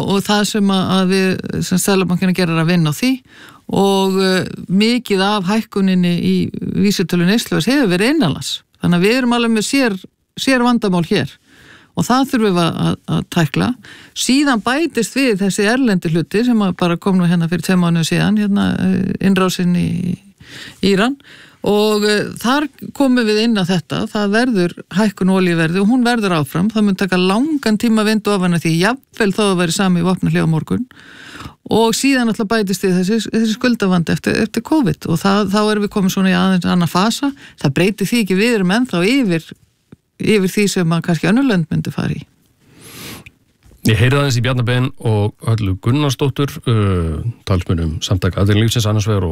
og það sem að við sem Seðlabankinn gerir að vinna á því og mikið af hækkuninni í vísitölu neysluverðs hefur verið innanlands. Þannig að við erum alveg með sér vandamál hér og það þurfum við að tækla. Síðan bætist við þessi erlendi hluti sem bara kom nú hérna fyrir 2 mánuði síðan, hérna innrásin í Íran og þar komum við inn að þetta, það verður hækkun olíuverði og hún verður áfram, það mun taka langan tíma að vinda ofan að því jafnvel þó að veri sami vopnahlé á morgun og síðan alltaf bætist við þessi skuldavandi eftir COVID og þá erum við komið svona í aðeins annan fasa, það breytir því ekki, við erum ennþá yfir því sem að kannski önnur lönd myndi fara í. Ég heyri aðeins í Bjarna Ben og Höllu Gunnarsdóttur, talsmönnum Samtaka atvinnulífsins annars vegar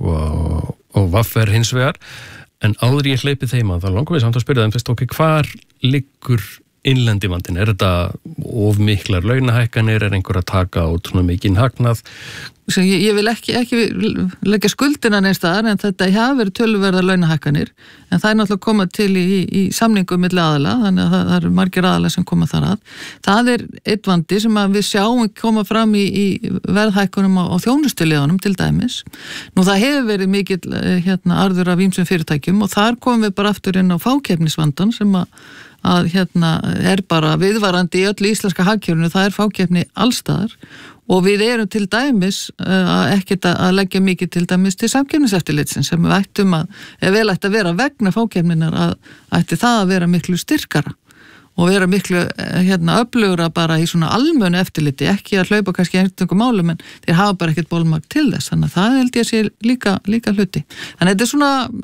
og VFR hins vegar, en áður ég hleypi þeim að það langar við samt að spyrja þeim fyrst hvar liggur innlendi vandinn? Er þetta of miklar launahækkanir, er einhver að taka út svona mikinn hagnað? Ég vil ekki leggja skuldina neins staðar en þetta hafa verið töluverðar launahækkanir en það er náttúrulega komað til í samningum milli aðila, þannig að það eru margir aðila sem koma þar að. Það er eitt vandi sem að við sjáum koma fram í verðhækkunum á þjónustuliðunum til dæmis. Nú það hefur verið mikill arður af ýmsum fyrirtækjum og þar komum við bara aftur inn á fákeppnisvandan sem að er bara viðvarandi í öllu íslenska hagkerfinu, það er fákeppni allstaðar og við erum til dæmis ekkert að leggja mikið til dæmis til samkeppniseftirlitsins sem við ættum ef vel ætti að vera vegna fákeppninar ætti það að vera miklu styrkara og vera miklu öflugra bara í svona almennu eftirliti, ekki að hlaupa kannski einhverjum málum en þeir hafa bara ekkert bolmagn til þess, þannig að það held ég sé líka hluti. Þannig að þetta er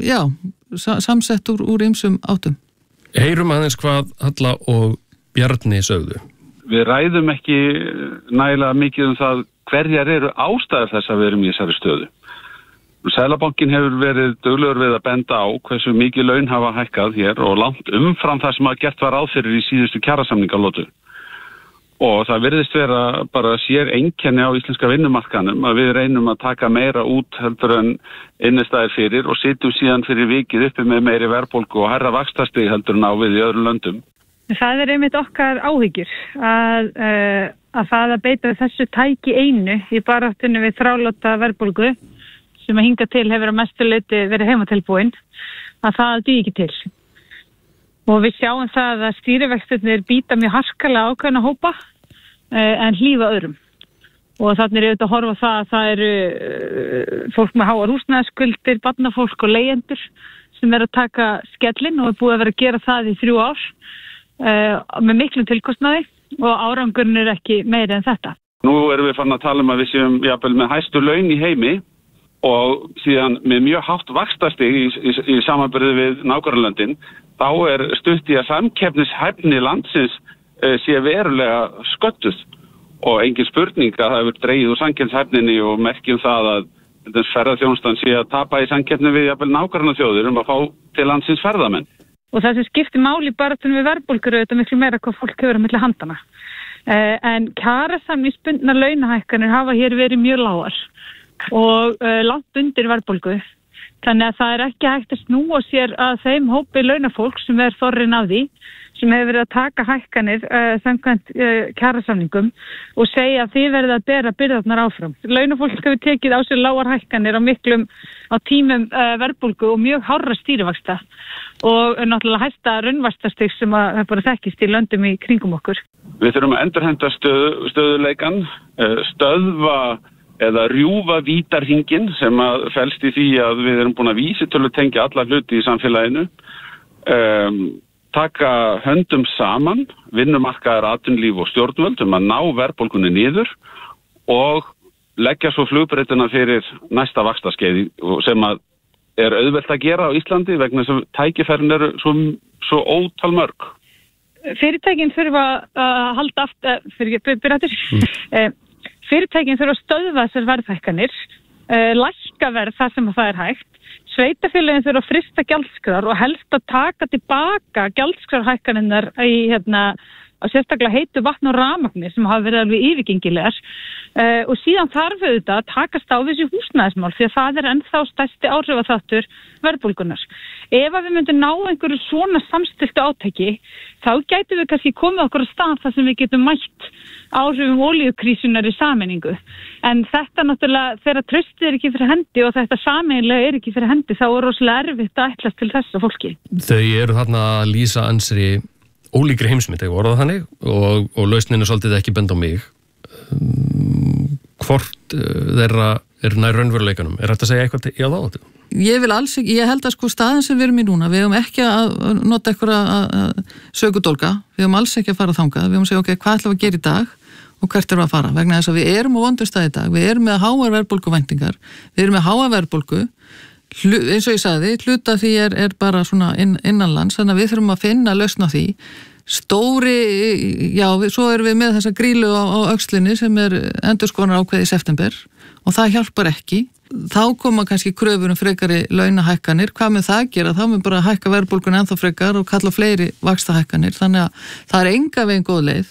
svona, samsett úr ýmsum áttum. Heyrum aðeins hvað Halla og Bjarni sögðu. Við ræðum ekki nægilega mikið það hverjar eru ástæður þess að við erum í þessari stöðu. Seðlabankinn hefur verið duglegur við að benda á hversu mikið laun hafa hækkað hér og langt umfram það sem að gert var ráð fyrir í síðustu kjarasamningalótu. Og það virðist vera bara sér einkenni á íslenska vinnumarkanum að við reynum að taka meira út heldur en innistæðir fyrir og sitjum síðan fyrir vikið uppi með meiri verðbólgu og hærra vaxtastig heldur en á við í öðrum löndum. Það er einmitt okkar áhyggjur að það að beita þessu tæki einu í baráttunni við þráláta verðbólgu sem að hinga til hefur að mestu leyti verið heimatilbúin, að það dugi ekki til. Og við sjáum það að stýrivextirnir býta mjög harkalega ákveðna hópa en hlífa öðrum. Og þannig er auðvitað að horfa það að það eru fólk með háar húsnæðisskuldir, barnafólk og leigjendur sem er að taka skellinn og er búið að vera að gera það í 3 ár með miklum tilkostnaði og árangurinn er ekki meiri en þetta. Nú erum við farin að tala að við séum jafnvel með hæstu laun í heimi og síðan með mjög hátt vaxtastig í samanburði við nágrannalöndin, þá er stutt í að samkeppnishæfni landsins sé verulega sköttuð og engin spurning að það hefur dregið úr samkeppnishæfninni og merkjum það að ferðaþjónustan sé að tapa í samkeppni við jafnvel nágrannaþjóðir að fá til landsins ferðamenn. Og það sem skiptir máli bara við verðbólgur auðvitað miklu meira hvað fólk hefur á milli handana. En kjarasamningsbundnar launahækkanir hafa hér verið mjög lágar og langt undir verðbólgu. Þannig að það er ekki hægt að snúa sér að þeim hópi launafólk sem er þorrin af því, sem hefur verið að taka hækkanir samkvæmt kjarasamningum og segja að þið verðið að bera byrðarnar áfram. Launafólk hefur tekið á sér lágar hækkanir á tímum verðbólgu og mjög hárra stýrivaxta og náttúrulega hæsta raunvaxtastig sem að bara þekkist í löndum í kringum okkur. Við þurfum að endurhenda stöðuleikan, stöðva eða rjúfa vítarhringinn sem að felst í því að við erum búin að vísitölu tengja alla hluti í samfélaginu, taka höndum saman, vinnumarkaðar, atvinnulíf og stjórnvöld að ná verðbólgunni niður og leggja svo flugbreytuna fyrir næsta vaxtarskeið sem að er auðvelt að gera á Íslandi vegna þess að tækifærin eru svo ótal mörg. Fyrirtækin þurfa að halda fyrirtækin þurfa að stöðva þessar verðhækkanir, lækka verð þar sem það er hægt. Sveitarfélögin þurfa að frysta gjaldskrár og helst að taka tilbaka gjaldskrárhækkanirnar að sérstaklega heitu vatn og rafmagni sem hafa verið alveg yfirgengilegar og síðan þarf auðvitað að takast á þessi húsnæðismál því að það ennþá stærsti áhrifaþáttur verðbólgunnar. Ef að við myndum ná einhverju svona samstilltu átaki þá gætum við kannski komið okkur á stað þar sem við getum mætt áhrifum olíukrísunar í sameiningu. En þetta náttúrulega þegar traustið ekki fyrir hendi og þetta sameiginlega ekki fyrir hendi þá rosalega erfitt að ætlast til þessa fólki. Þau eru þarna að lýsa ansri ólíkri heimsmynd, ég orðað þannig, og lausnin svolítið ekki bend á mig. Hvort þeirra nær raunveruleikanum? Hægt að segja eitthvað í þá? Ég vil alls ekki, ég held að staðan sem við erum í núna, við höfum ekki að nota eitthvað sökudólga, við höfum alls ekki að fara þangað, við höfum að segja, ok, hvað ætlum við að gera í dag og hvert erum við að fara? Vegna þess að við erum á vondum stað í dag, við erum með háar verðbólguvæntingar, við erum með háa verðbólgu, eins og ég sagði, hluta því er bara svona innanlands, þannig að við þurfum að finna lausn á því. Svo erum við með þessa grílu á öxlinni sem endurskoðunar ákveði í september og það hjálpar ekki. Þá koma kannski kröfur frekari launahækkanir. Hvað með það gera? Þá mun bara hækka verðbólgun ennþá frekar og kalla fleiri vaxtahækkanir. Þannig að það enga veginn góð leið.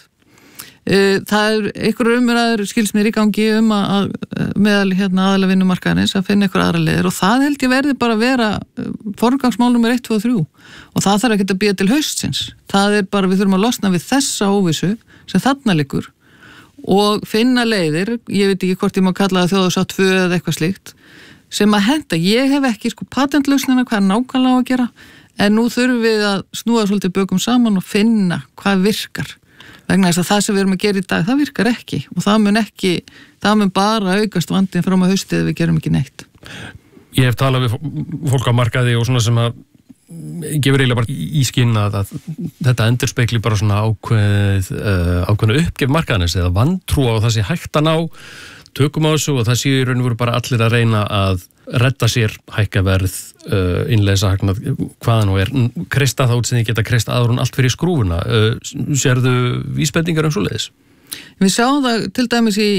Það einhverjum umræður skils mér í gangi að meðal aðalega vinnumarkaðarins að finna einhver aðra leiðir og það held ég verði bara að vera forgangsmál nummer 1, 2 og 3 og það þarf ekki að bíða til haustsins. Það bara, við þurfum að losna við þessa óvissu sem þarna liggur og finna leiðir, ég veit ekki hvort ég má kalla það þjóðarsátt 2 eða eitthvað slíkt, sem að henta. Ég hef ekki patentlausnina hvað nákvæmlega á að gera en nú þurfum við að snúa svolítið bökum saman og finna hvað virkar. Vegna þess að það sem við erum að gera í dag, það virkar ekki og það mun bara aukast vandinn fram á haustið ef við gerum ekki neitt. Ég hef talað við fólk á markaði og svona sem að gefur eiginlega bara í skinn að þetta endurspegli bara svona ákveðnu uppgef markaðarins eða vantrú á það sé hægt að ná tökum á þessu og það sé í raun og veru bara allir að reyna að redda sér hækkaverð, innleysa hagnað, hvaða nú kreista þá sem þið geta kreista aður hún allt fyrir skrúfuna. Sérðu vísbendingar svoleiðis? Við sjáum það til dæmis í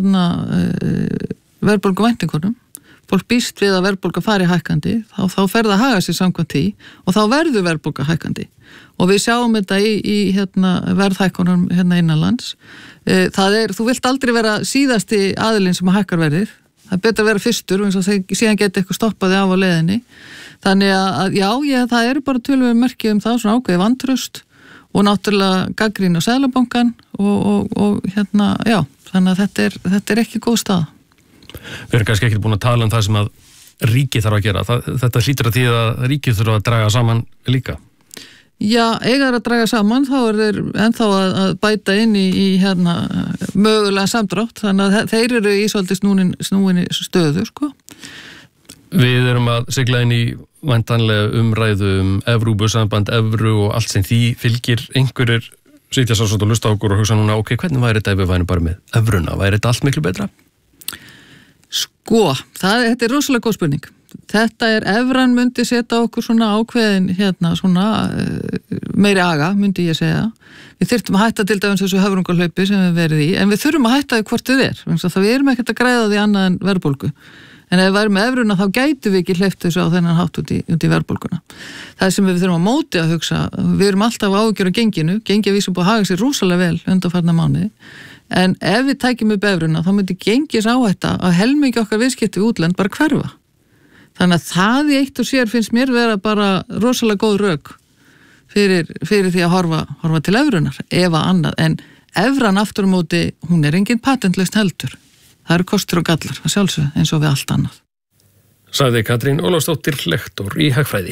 verðbólguvæntingunum. Fólk býst við að verðbólga fari hækkandi, þá fer það að haga sér samkvæmt því og þá verður verðbólga hækkandi. Og við sjáum þetta í verðhækkunum innanlands. Þú vilt aldrei vera síðasti aðilinn sem hækkar verðið. Það betur að vera fyrstur og síðan geti eitthvað stoppaði af á leiðinni. Þannig að það eru bara töluverð merki það, svona ákveði vantraust og náttúrulega gagnrýni á Seðlabankann og þannig að þetta er ekki góð staða. Við erum kannski ekki búin að tala það sem að ríkið þarf að gera. Þetta hlýtur að því að ríkið þurfa að draga saman líka. Já, eiga að draga saman, þá þeir ennþá að bæta inn í mögulega samdrátt, þannig að þeir eru í svolítið snúinni stöðu, sko. Við erum að sigla inn í væntanlega umræðu Evrópusamband, Evru og allt sem því fylgir. Einhverjir sitja svo og lusta á okkur og hugsa núna, ok, hvernig væri þetta ef við værum bara með Evruna? Væri þetta allt miklu betra? Sko, þetta er rosalega góð spurning. Þetta Evran myndi setja okkur svona ákveðin meiri aga, myndi ég segja. Við þyrftum að hætta til dæmis þessu höfrungarhlaupi sem við verið í, en við þurfum að hætta því hvort við við erum ekkert að græða því annað en verðbólgu. En ef við værum með Evruna þá gætu við ekki hleypt þessu á þennan hátt út í verðbólguna. Það sem við þurfum að móti að hugsa, við erum alltaf áhyggjur á genginu, gengið vísum búið að haga sér rosalega vel undanfarna mánuði. En ef við tækjum upp Evruna þá myndi gengis áhætta að helmingi okkar viðskipti við útlönd bara hverfa. Þannig að það í eitt og sér finnst mér vera bara rosalega góð rök fyrir því að horfa til Evrunar, ef að annað. En Evran aftur á móti, hún engin patentlaust heldur. Það eru kostur og gallar, að sjálfsögðu, eins og við allt annað. Sagði Katrín Ólafsdóttir, lektor í hagfræði.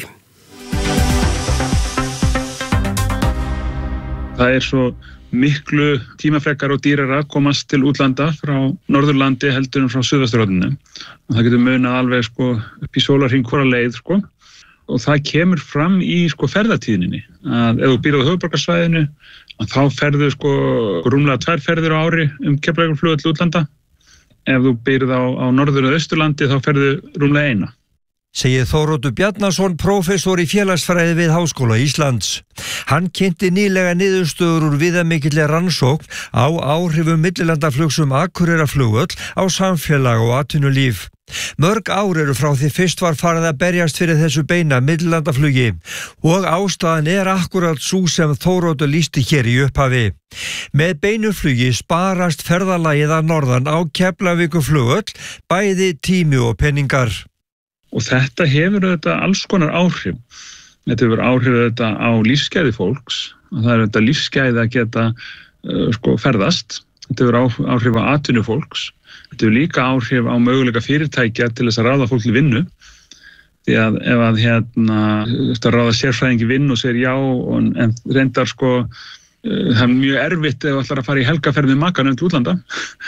Það svo miklu tímafrekar og dýrara að komast til útlanda frá Norðurlandi heldur en frá Suðvesturhorninu. Það getur munað alveg upp í sólarhring hvora leið og það kemur fram í ferðatíðninni. Að ef þú býrð á höfuðborgarsvæðinu þá ferðu rúmlega 2 ferðir á ári Keflavíkurflugvöll til útlanda. Ef þú býrð á Norður- og Austurlandi þá ferðu rúmlega 1. segir Þóroddur Bjarnason, prófessor í félagsfræði við Háskóla Íslands. Hann kynnti nýlega niðurstöður úr viðamikilli rannsókn á áhrifum millilandaflugs Akureyrarflugvöll á samfélag og atvinnulíf. Mörg ár eru frá því fyrst var farið að berjast fyrir þessu beina millilandaflugi og ástæðan akkurat sú sem Þóroddur lýsti hér í upphafi. Með beinu flugi sparast ferðalagið að norðan á Keflavíkurflugvöll, bæði tími og peningar. Og þetta hefur þetta alls konar áhrif. Þetta hefur áhrif þetta á lífsgæði fólks. Það þetta lífsgæði að geta ferðast. Þetta hefur áhrif á atvinnu fólks. Þetta hefur líka áhrif á möguleika fyrirtækja til þess að ráða fólk til vinnu. Því að ef að ráða sérfræðingi vinnu og segir já, en reyndar það er mjög erfitt ef þú ætlar að fara í helgaferð með makanum til útlanda.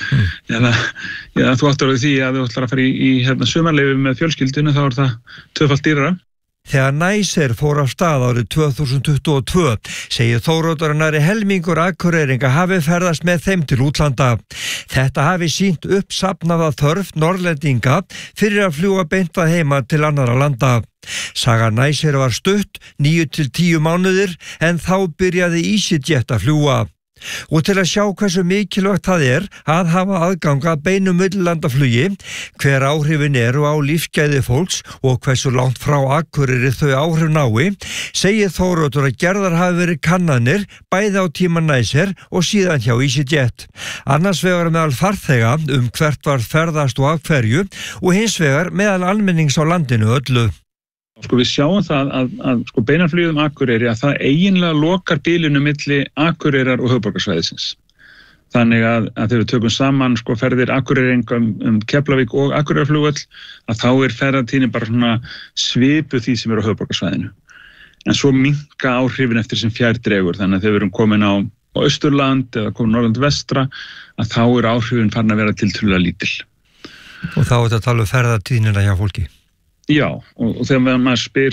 Eða þú áttar á því að þú ætlar að fara í sumarleyfi með fjölskyldinu, þá það tvöfalt dýrara. Þegar Næsir fór af stað árið 2022 segir Þóroddur að nærri helmingur Akureyringa hafi ferðast með þeim til útlanda. Þetta hafi sýnt uppsafnaða þörf Norðlendinga fyrir að fljúga beint að heima til annarra landa. Saga Næsir var stutt, 9 til 10 mánuðir, en þá byrjaði EasyJet að fljúga. Og til að sjá hversu mikilvægt það að hafa aðgang að beinu millilandaflugi, hver áhrifin eru á lífsgæði fólks og hversu langt frá Akureyri þau áhrif nái, segir Þóroddur að gerðar hafi verið kannanir bæði á tíma Næsir og síðan hjá EasyJet. Annars vegar meðal farþega hvert var ferðast og af hverju og hins vegar meðal almennings á landinu öllu. Við sjáum það að beinaflugið Akureyri að það eiginlega lokar bilinu milli Akureyrar og höfuðborgarsvæðisins. Þannig að þegar við tökum saman ferðir Akureyringa Keflavík og Akureyrarflugvöll, að þá ferðatíðin bara svona svipuð því sem á höfuðborgarsvæðinu. En svo minnka áhrifin eftir sem fjær dregur, þannig að þegar við erum komin á Austurland eða komin Norðurland vestra, að þá áhrifin farin að vera tiltölulega lítil. Og þá þetta tala ferðatíðnina hjá fólki? Já, og þegar maður spyr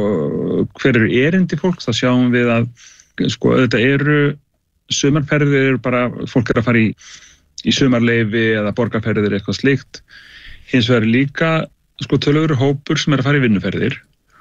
hver eru erindi fólks, þá sjáum við að þetta eru sumarferðir, bara fólk að fara í sumarleyfi eða borgarferðir eitthvað slíkt. Hins vegar líka tölulegur hópur sem að fara í vinnuferðir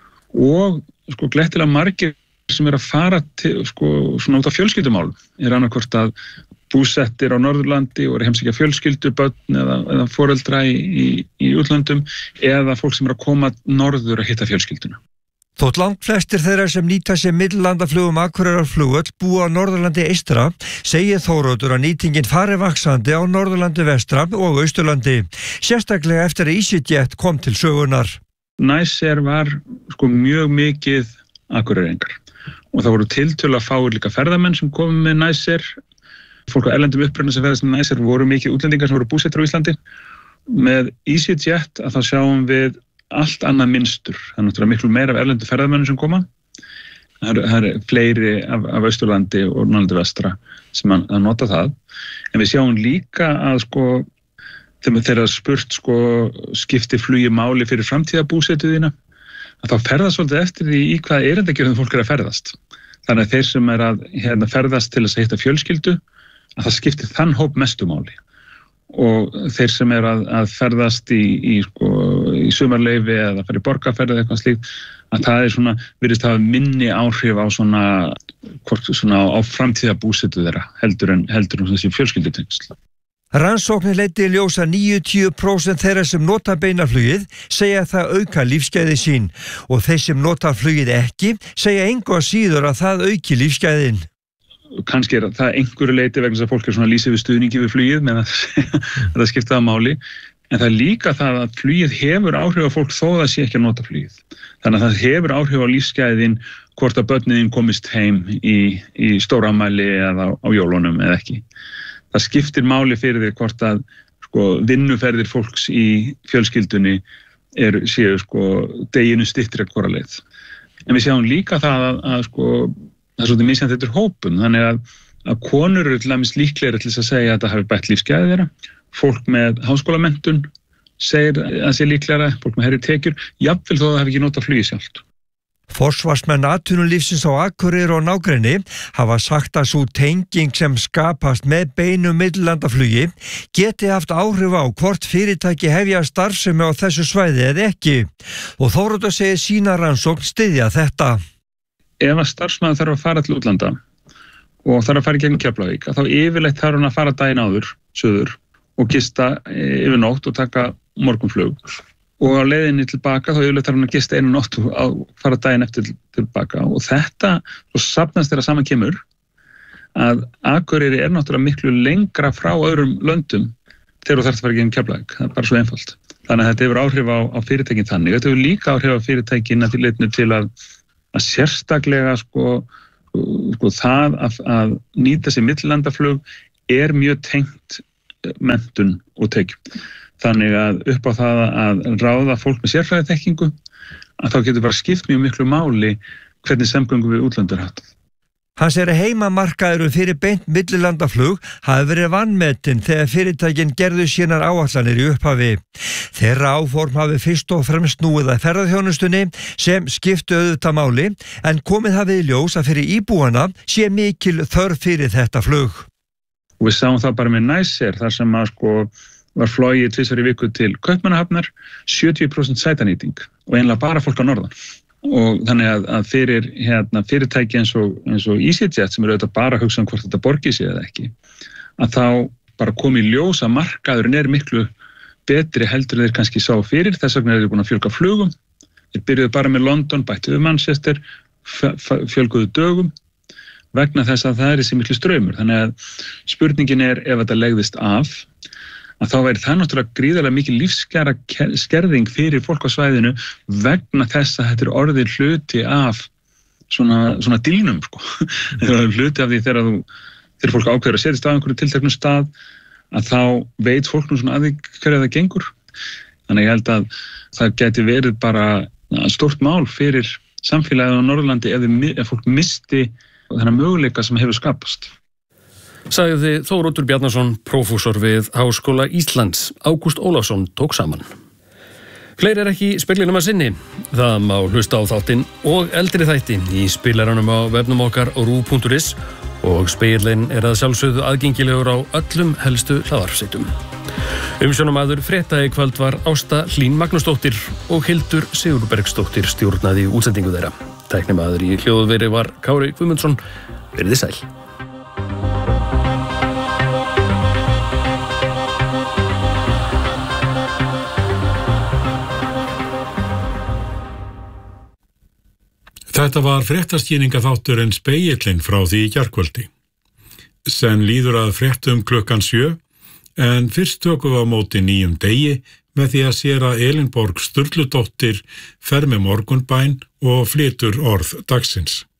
og glettilega margir sem að fara til, svona út af fjölskyldumálum. Annarkvort að búsettir á Norðurlandi og heimsækja fjölskyldu, börn eða foreldra í útlöndum eða fólk sem að koma norður að hitta fjölskylduna. Þótt langt flestir þeirra sem nýta sér millilandaflugum Akureyrarflugvöll búa á Norðurlandi eystra, segir Þóroddur að nýtingin fari vaxandi á Norðurlandi vestra og Austurlandi, sérstaklega eftir að EasyJet kom til sögunar. Næsir var mjög mikið Akureyringar og það voru tiltölulega fáir líka ferðamenn sem komu með Næsir. Fólk á erlendum uppruna sem ferðast með Næsir voru mikið útlendingar sem voru búsettir á Íslandi. Með EasyJet að þá sjáum við allt annað mynstur. Það er náttúrulega miklu meira af erlendu ferðamönnum sem koma. Það fleiri af Austurlandi og Norðurlandi vestra sem að nota það. En við sjáum líka að þegar spurt skipti flugi máli fyrir framtíðabúsetuðina, að þá ferðast svolítið eftir því í hvaða erindagjörðum fólk að ferðast. Þannig að þeir sem að ferðast til þess að hitta fjölskyldu, að það skiptir þann hóp mestu máli. Og þeir sem að ferðast í sumarleyfi eða fara í borgarferð eða eitthvað slíkt, að það virðist hafa minni áhrif á á framtíðabúsetu þeirra heldur en þessi fjölskyldutengsl. Rannsóknir leiddi í ljós að 90% þeirra sem nota beinaflugið segja að það auka lífsgæði sín og þeir sem nota flugið ekki segja engu að síður að það auki lífsgæðin. Kannski það einhverju leyti vegna þess að fólk lýsir við stuðningi við flugið með það skipta það máli, en það er líka það að flugið hefur áhrif á fólk þó það sé ekki að nota flugið. Þannig að það hefur áhrif á lífsgæðin hvort að börnin komist heim í stórafmæli eða á jólunum eða ekki. Það skiptir máli fyrir því hvort að vinnuferðir fólks í fjölskyldunni séu deginu styttri hvora leið. En við sjáum líka það að það er svolítið misjafnt eftir hópum, þannig að konur eru til dæmis líklegri til þess að segja að það hafi bætt lífsgæði þeirra. Fólk með háskólamenntun segir að sé líklegra, fólk með hærri tekjur, jafnvel þó það hafi ekki notað flugið sjálft. Forsvarsmenn atvinnulífsins á Akureyri og nágrenni hafa sagt að sú tenging sem skapast með beinu millilandaflugi geti haft áhrif á hvort fyrirtæki hefja starfsemi á þessu svæði eða ekki. Og Þóroddur segir sína rannsókn styðja þetta. Ef að starfsmaður þarf að fara til útlanda og þarf að fara í gegnum Keflavík, þá yfirleitt þarf hann að fara daginn áður, suður, og gista yfir nótt og taka morgunflug. Og á leiðinni tilbaka þá yfirleitt þarf hann að gista einu nótt og að fara daginn eftir tilbaka. Og þetta, svo safnast þeirra saman kemur, að Akureyri náttúrulega miklu lengra frá öðrum löndum þegar þú þarft að fara gegnum Keflavík. Það bara svo einfalt. Þannig að þetta hefur áhrif á fyrirtækin þannig. Þetta hefur líka áhrif á fyrirtækin að því leitinu til að sérstaklega það að nýta sér millilandaflug mjög tengt menntun og tekjum. Þannig að upp á það að ráða fólk með sérfræðiþekkingu, að þá getur bara skipt mjög miklu máli hvernig samgöngu við útlönd háttað. Hann segir að heimamarkaðurinn fyrir beint millilandaflug hafi verið vanmetinn þegar fyrirtækin gerðu sínar áætlanir í upphafi. Þeirra áform hafi fyrst og fremst snúið að ferðaþjónustunni sem skiptu auðvitað máli, en komið hafi í ljós að fyrir íbúana sé mikil þörf fyrir þetta flug. Og við sáum það bara með Næsir, þar sem að var flogið 2 í viku til Kaupmannahafnar, 70% sætanýting og einlega bara fólk á norðan. Og þannig að fyrir fyrirtæki eins og EasyJet, sem auðvitað bara að hugsa hvort þetta borgi sig eða ekki, að þá bara kom í ljós að markaðurinn miklu betri heldur en þeir kannski sá fyrir, þess vegna þeir búin að fjölga flugum. Þeir byrjuðu bara með London, bættu við Manchester, fjölguðu dögum, vegna þess að það þessi miklu straumur. Þannig að spurningin ef þetta legðist af, að þá væri það náttúrulega gríðarlega mikil lífskjara skerðing fyrir fólk á svæðinu vegna þess að þetta orðið hluti af svona dílnum, hluti af því þegar fólk ákveður að setjast á einhverju tilteknum stað, að þá veit fólk nú svona að því hverja það gengur. Þannig ég held að það geti verið bara stórt mál fyrir samfélagið á Norðurlandi ef fólk misti þennan möguleika sem hefur skapast. Sagði Þóroddur Bjarnason, prófessor við Háskóla Íslands. Ágúst Ólafsson tók saman. Fleiri ekki í speglinum að sinni. Það má hlusta á þáttinn og eldri þætti í spilaranum á vefnum okkar ru.is og spegillinn að sjálfsögðu aðgengilegur á öllum helstu hlaðvarpssveitum. Umsjónarmaður frétta í kvöld var Ásta Hlín Magnúsdóttir og Hildur Sigurbergsdóttir stjórnaði útsendingu þeirra. Tæknimaður í hljóðveri var Kári Guðmundsson. Verið sæl. Þetta var fréttaskýringaþátturinn Spegillinn frá því í gærkvöldi. Senn líður að fréttum 7:00, en fyrst tökum við á móti nýjum degi með því að séra Elínborg Sturludóttir fer með morgunbæn og flytur orð dagsins.